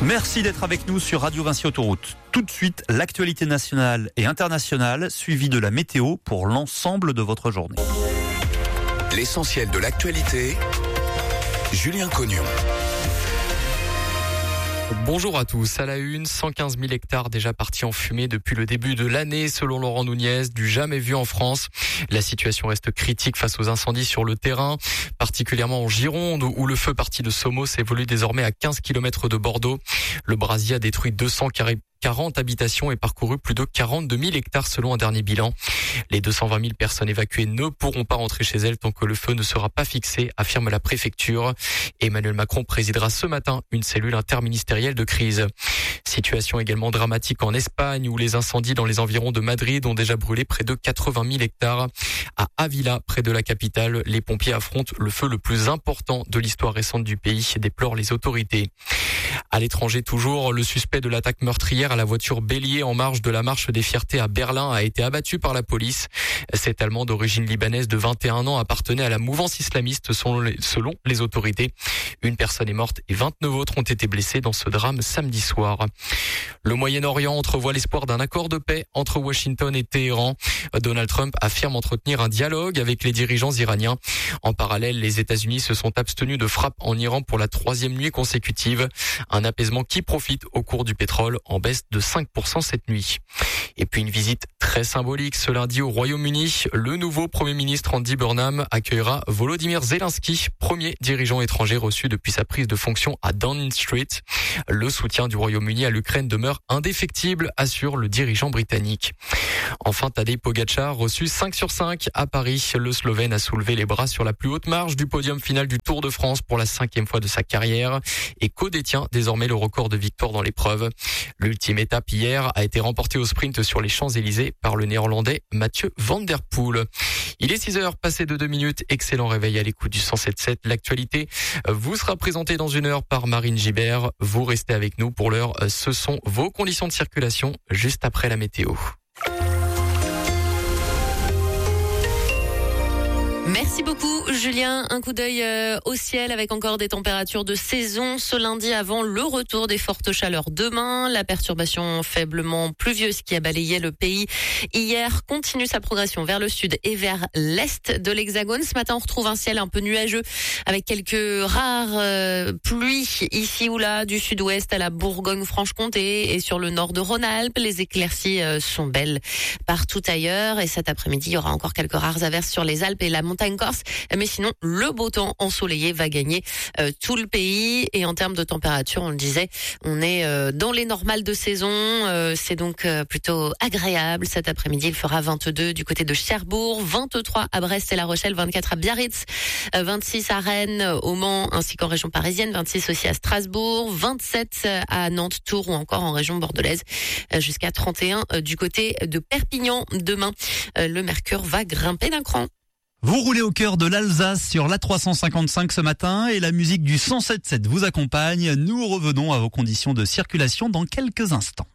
Merci d'être avec nous sur Radio Vinci Autoroute. Tout de suite, l'actualité nationale et internationale, suivie de la météo pour l'ensemble de votre journée. L'essentiel de l'actualité, Julien Cognon. Bonjour à tous. À la une, 115 000 hectares déjà partis en fumée depuis le début de l'année, selon Laurent Nunez, du jamais vu en France. La situation reste critique face aux incendies sur le terrain, particulièrement en Gironde, où le feu parti de Sommeau s'évolue désormais à 15 km de Bordeaux. Le brasier a détruit 240 habitations et parcouru plus de 42 000 hectares selon un dernier bilan. Les 220 000 personnes évacuées ne pourront pas rentrer chez elles tant que le feu ne sera pas fixé, affirme la préfecture. Emmanuel Macron présidera ce matin une cellule interministérielle de crise. Situation également dramatique en Espagne où les incendies dans les environs de Madrid ont déjà brûlé près de 80 000 hectares. À Ávila, près de la capitale, les pompiers affrontent le feu le plus important de l'histoire récente du pays, déplorent les autorités. À l'étranger toujours, le suspect de l'attaque meurtrière à la voiture bélier en marge de la marche des fiertés à Berlin a été abattu par la police. Cet Allemand d'origine libanaise de 21 ans appartenait à la mouvance islamiste selon les autorités. Une personne est morte et 29 autres ont été blessés dans ce drame samedi soir. Le Moyen-Orient entrevoit l'espoir d'un accord de paix entre Washington et Téhéran. Donald Trump affirme entretenir un dialogue avec les dirigeants iraniens. En parallèle, les États-Unis se sont abstenus de frappes en Iran pour la 3e nuit consécutive. Un apaisement qui profite au cours du pétrole en baisse de 5% cette nuit. Et puis une visite très symbolique ce lundi au Royaume-Uni. Le nouveau Premier ministre Andy Burnham accueillera Volodymyr Zelensky, premier dirigeant étranger reçu depuis sa prise de fonction à Downing Street. Le soutien du Royaume-Uni à l'Ukraine demeure indéfectible, assure le dirigeant britannique. Enfin, Tadej Pogačar reçu 5 sur 5 à Paris. Le Slovène a soulevé les bras sur la plus haute marge du podium final du Tour de France pour la 5e fois de sa carrière et co-détient désormais le record de victoire dans l'épreuve. L'ultime étape hier a été remportée au sprint sur les Champs-Élysées par le Néerlandais Mathieu Van Der Poel. Il est 6h, passé de 2 minutes. Excellent réveil à l'écoute du 107.7. L'actualité vous sera présentée dans 1 heure par Marine Gibert. Vous restez avec nous pour l'heure. Ce sont vos conditions de circulation juste après la météo. Merci beaucoup Julien. Un coup d'œil au ciel avec encore des températures de saison ce lundi avant le retour des fortes chaleurs demain. La perturbation faiblement pluvieuse qui a balayé le pays hier continue sa progression vers le sud et vers l'est de l'Hexagone. Ce matin, on retrouve un ciel un peu nuageux avec quelques rares pluies ici ou là du sud-ouest à la Bourgogne-Franche-Comté et sur le nord de Rhône-Alpes. Les éclaircies sont belles partout ailleurs et cet après-midi, il y aura encore quelques rares averses sur les Alpes et la montagne corse, mais sinon le beau temps ensoleillé va gagner tout le pays. Et en termes de température, on le disait, on est dans les normales de saison, c'est donc plutôt agréable. Cet après-midi, il fera 22 du côté de Cherbourg, 23 à Brest et La Rochelle, 24 à Biarritz, 26 à Rennes, au Mans ainsi qu'en région parisienne, 26 aussi à Strasbourg, 27 à Nantes, Tours ou encore en région bordelaise, jusqu'à 31 du côté de Perpignan. Demain, le mercure va grimper d'un cran. Vous roulez au cœur de l'Alsace sur l'A355 ce matin et la musique du 107.7 vous accompagne. Nous revenons à vos conditions de circulation dans quelques instants.